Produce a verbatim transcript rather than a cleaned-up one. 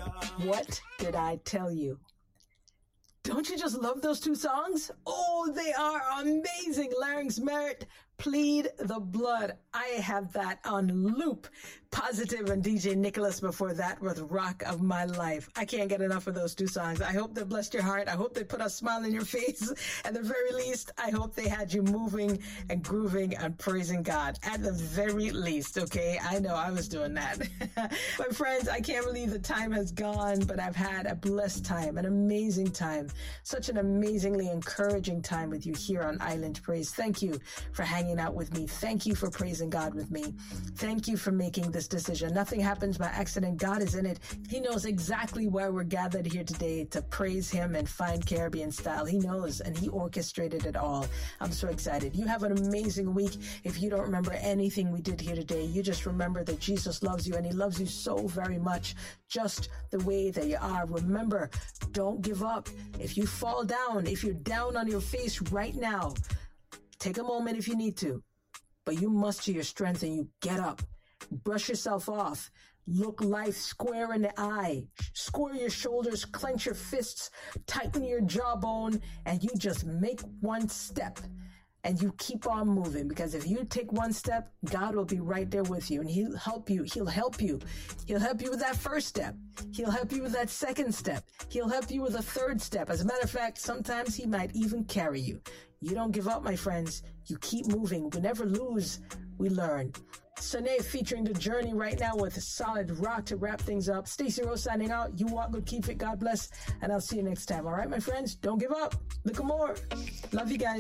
What did I tell you? Don't you just love those two songs? Oh, they are amazing. Larynx Merritt, Plead the Blood. I have that on loop. Positive and D J Nicholas before that with Rock of My Life. I can't get enough of those two songs. I hope they blessed your heart. I hope they put a smile on your face. At the very least, I hope they had you moving and grooving and praising God. At the very least, okay? I know I was doing that. My friends, I can't believe the time has gone, but I've had a blessed time, an amazing time, such an amazingly encouraging time with you here on Island Praise. Thank you for hanging out with me. Thank you for praising God with me. Thank you for making this decision. Nothing happens by accident. God is in it. He knows exactly why we're gathered here today to praise him and find Caribbean style. He knows, and he orchestrated it all. I'm so excited. You have an amazing week. If you don't remember anything we did here today, you just remember that Jesus loves you, and he loves you so very much, just the way that you are. Remember, don't give up. If you fall down, if you're down on your face right now, take a moment if you need to, but you muster your strength and you get up. Brush yourself off. Look life square in the eye. Square your shoulders, clench your fists, tighten your jawbone, and you just make one step. And you keep on moving, because if you take one step, God will be right there with you, and he'll help you. He'll help you. He'll help you with that first step. He'll help you with that second step. He'll help you with a third step. As a matter of fact, sometimes he might even carry you. You don't give up, my friends. You keep moving. We never lose. We learn. Sane featuring The Journey right now with a solid rock to wrap things up. Stacey Rose signing out. You walk good, keep it. God bless. And I'll see you next time. All right, my friends? Don't give up. Look more. Love you guys.